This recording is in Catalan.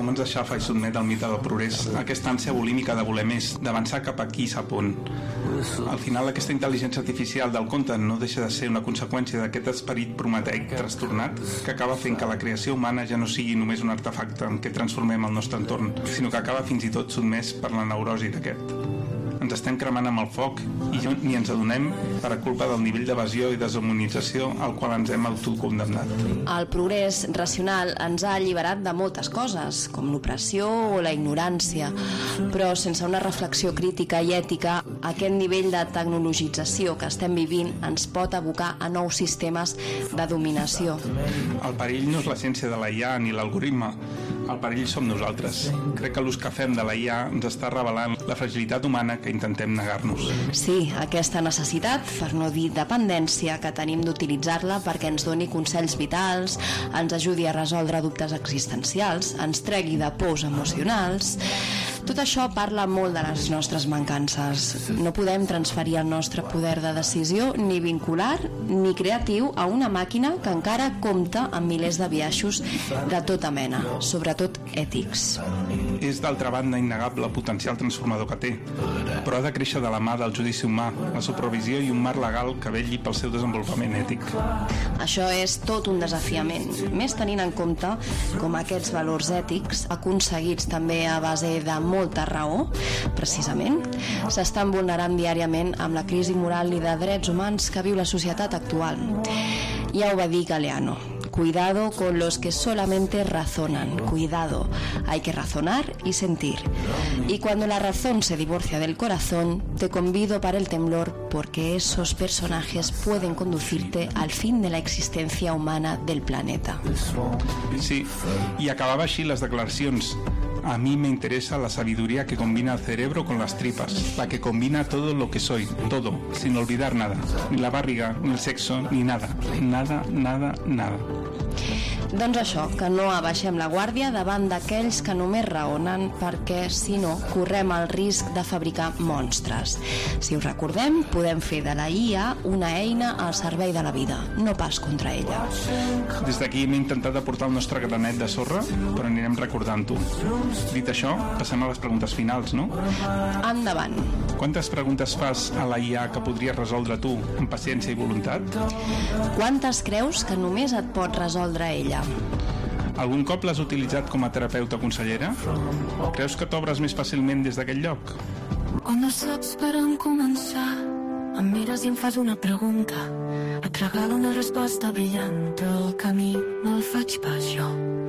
com ens aixafa i sotmet al mite del progrés, aquesta ànsia bulímica de voler més, d'avançar cap aquí sap on. Al final, aquesta intel·ligència artificial del conte no deixa de ser una conseqüència d'aquest esperit prometeic trastornat que acaba fent que la creació humana ja no sigui només un artefacte en què transformem el nostre entorn, sinó que acaba fins i tot sotmès per la neurosi d'aquest. Ens estem cremant amb el foc i ni ens adonem per a culpa del nivell d'evasió i deshumanització al qual ens hem autocondemnat. El progrés racional ens ha alliberat de moltes coses, com l'opressió o la ignorància, però sense una reflexió crítica i ètica, aquest nivell de tecnologització que estem vivint ens pot abocar a nous sistemes de dominació. El perill no és la ciència de la IA ni l'algoritme, el perill som nosaltres. Crec que l'ús que fem de la IA ens està revelant la fragilitat humana que intentem negar-nos. Sí, aquesta necessitat, per no dir dependència, que tenim d'utilitzar-la perquè ens doni consells vitals, ens ajudi a resoldre dubtes existencials, ens tregui de pors emocionals. Tot això parla molt de les nostres mancances. No podem transferir el nostre poder de decisió ni vincular ni creatiu a una màquina que encara compta amb milers de biaixos de tota mena, sobretot ètics. És, d'altra banda, innegable el potencial transformador que té, però ha de créixer de la mà del judici humà, la supervisió i un marc legal que vetlli pel seu desenvolupament ètic. Això és tot un desafiament, més tenint en compte com aquests valors ètics, aconseguits també a base de molta raó, precisament, s'estan vulnerant diàriament amb la crisi moral i de drets humans que viu la societat actual. Ja ho va dir Galeano: cuidado con los que solamente razonan, cuidado, hay que razonar y sentir. Y cuando la razón se divorcia del corazón, te convido para el temblor, porque esos personajes pueden conducirte al fin de la existencia humana del planeta. Sí, y acababa així les declaracions. A mí me interesa la sabiduría que combina el cerebro con las tripas, la que combina todo lo que soy, todo, sin olvidar nada, ni la barriga, ni el sexo, ni nada, nada, nada, nada. Doncs això, que no abaixem la guàrdia davant d'aquells que només raonen, perquè, si no, correm el risc de fabricar monstres. Si ho recordem, podem fer de la IA una eina al servei de la vida, no pas contra ella. Des d'aquí hem intentat aportar el nostre granet de sorra, però anirem recordant-ho. Dit això, passem a les preguntes finals, no? Endavant. Quantes preguntes fas a la IA que podries resoldre tu amb paciència i voluntat? Quantes creus que només et pot resoldre ella? Algun cop l'has utilitzat com a terapeuta o consellera? Creus que t'obres més fàcilment des d'aquest lloc? Quan no saps per on començar, em mires i em fas una pregunta, et regalo una resposta brillant, però el camí no el faig pas jo.